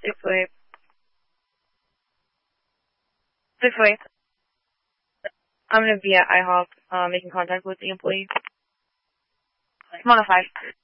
608. 608. I'm going to be at IHOP, making contact with the employee. I'm on a 5.